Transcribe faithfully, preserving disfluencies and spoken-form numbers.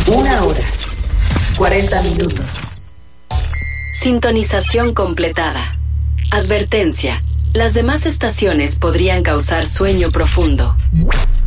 Una hora. Cuarenta minutos. Sintonización completada. Advertencia. Las demás estaciones podrían causar sueño profundo.